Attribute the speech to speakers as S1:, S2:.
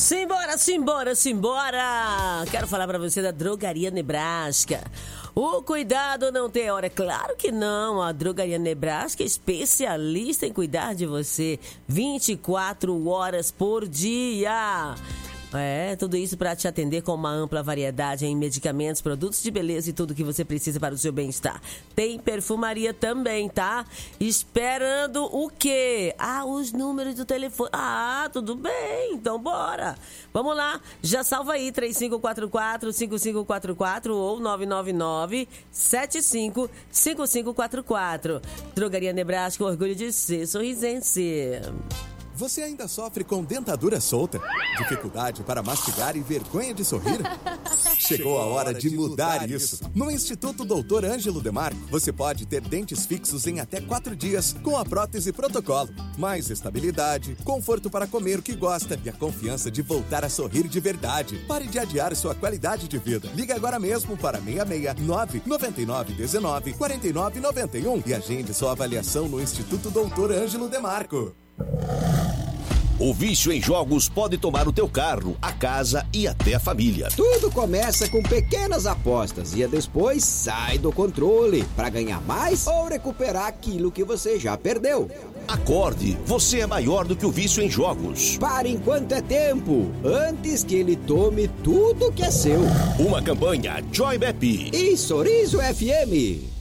S1: Simbora, simbora, simbora! Quero falar pra você da Drogaria Nebraska. O cuidado não tem hora, claro que não. A Drogaria Nebraska é especialista em cuidar de você 24 horas por dia. Tudo isso para te atender com uma ampla variedade em medicamentos, produtos de beleza e tudo que você precisa para o seu bem-estar. Tem perfumaria também, tá? Esperando o quê? Os números do telefone. Tudo bem, então bora. Vamos lá, já salva aí, 3544-5544 ou 999-755544. Drogaria Nebraska, orgulho de ser sorrisense.
S2: Você ainda sofre com dentadura solta? Dificuldade para mastigar e vergonha de sorrir? Chegou a hora de mudar isso. No Instituto Dr. Ângelo Demarco, você pode ter dentes fixos em até 4 dias com a prótese protocolo. Mais estabilidade, conforto para comer o que gosta e a confiança de voltar a sorrir de verdade. Pare de adiar sua qualidade de vida. Liga agora mesmo para 669 9919 4991 e agende sua avaliação no Instituto Dr. Ângelo Demarco.
S3: O vício em jogos pode tomar o teu carro, a casa e até a família.
S4: Tudo começa com pequenas apostas e depois sai do controle para ganhar mais ou recuperar aquilo que você já perdeu.
S3: Acorde, você é maior do que o vício em jogos.
S4: Pare enquanto é tempo, antes que ele tome tudo que é seu.
S3: Uma campanha Joy Bep
S4: e Sorriso FM.